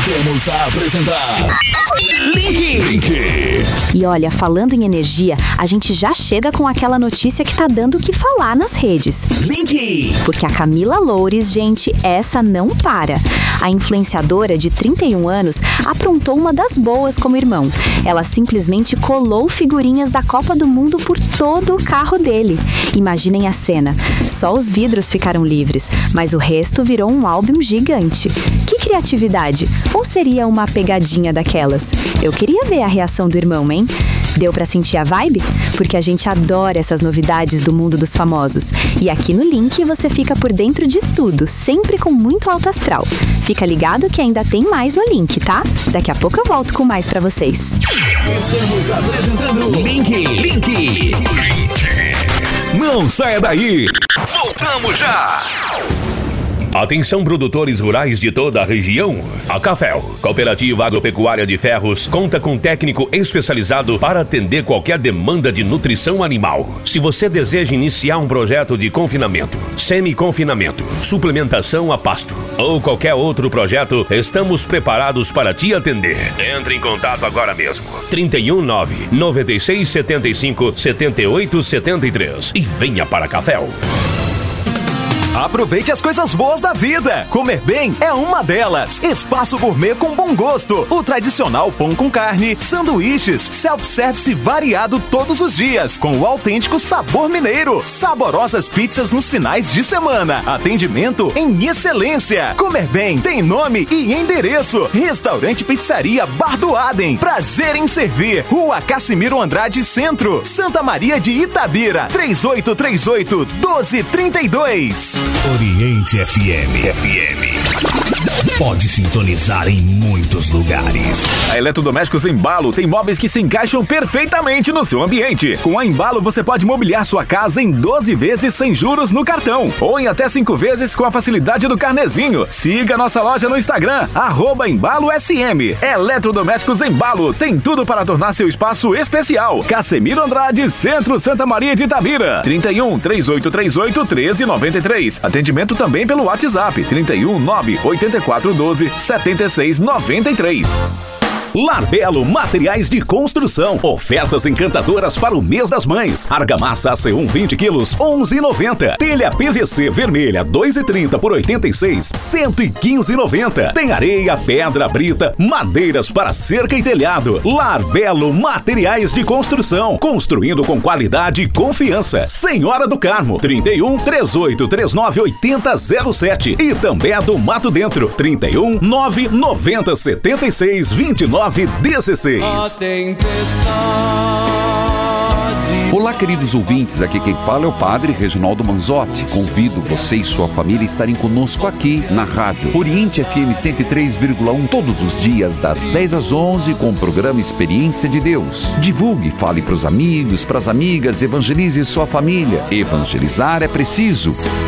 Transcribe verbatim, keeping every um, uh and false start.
Voltamos a apresentar Link. Link. E olha, falando em energia, a gente já chega com aquela notícia que tá dando o que falar nas redes. Link. Porque a Camila Loures, gente, essa não para. A influenciadora de trinta e um anos aprontou uma das boas como irmão. Ela simplesmente colou figurinhas da Copa do Mundo por todo o carro dele. Imaginem a cena. Só os vidros ficaram livres, mas o resto virou um álbum gigante. Que criatividade! Ou seria uma pegadinha daquelas? Eu queria ver a reação do irmão, hein? Deu pra sentir a vibe? Porque a gente adora essas novidades do mundo dos famosos. E aqui no Link você fica por dentro de tudo, sempre com muito alto astral. Fica ligado que ainda tem mais no Link, tá? Daqui a pouco eu volto com mais pra vocês. Estamos apresentando Link. Link. Link. Não saia daí! Voltamos já! Atenção, produtores rurais de toda a região. A Cafel, Cooperativa Agropecuária de Ferros, conta com técnico especializado para atender qualquer demanda de nutrição animal. Se você deseja iniciar um projeto de confinamento, semi-confinamento, suplementação a pasto ou qualquer outro projeto, estamos preparados para te atender. Entre em contato agora mesmo. trinta e um, nove, noventa e seis, setenta e cinco, setenta e oito, setenta e três e venha para a Cafel. Aproveite as coisas boas da vida. Comer bem é uma delas. Espaço Gourmet com bom gosto. O tradicional pão com carne, sanduíches, self-service variado todos os dias, com o autêntico sabor mineiro. Saborosas pizzas nos finais de semana. Atendimento em excelência. Comer bem tem nome e endereço. Restaurante Pizzaria Bar do Adem. Prazer em servir. Rua Cassimiro Andrade Centro, Santa Maria de Itabira. três oito três oito, doze trinta e dois. Oriente F M. F M. Pode sintonizar em muitos lugares. A Eletrodomésticos Embalo tem móveis que se encaixam perfeitamente no seu ambiente. Com a Embalo você pode mobiliar sua casa em doze vezes sem juros no cartão ou em até cinco vezes com a facilidade do carnezinho. Siga nossa loja no Instagram, arroba Embalo S M. Eletrodomésticos Embalo tem tudo para tornar seu espaço especial. Cassimiro Andrade, Centro, Santa Maria de Itabira. trinta e um, três oito três oito, treze noventa e três. Atendimento também pelo WhatsApp trinta e um, nove, oitenta e quatro, doze, setenta e seis, noventa e três. Larbelo Materiais de Construção. Ofertas encantadoras para o mês das mães. Argamassa A C um vinte quilos, onze e noventa. Telha P V C vermelha, dois e trinta por oitenta e seis, cento e quinze e noventa. Tem areia, pedra, brita, madeiras para cerca e telhado. Larbelo Materiais de Construção. Construindo com qualidade e confiança. Senhora do Carmo, trinta e um, três oito três nove, oitenta zero sete. E também a do Mato Dentro, trinta e um, nove, noventa, setenta e seis, vinte e nove, dezesseis. Olá, queridos ouvintes, aqui quem fala é o Padre Reginaldo Manzotti. Convido você e sua família a estarem conosco aqui na rádio Oriente F M cento e três vírgula um todos os dias das dez às onze com o programa Experiência de Deus. Divulgue, fale para os amigos, para as amigas, evangelize sua família. Evangelizar é preciso.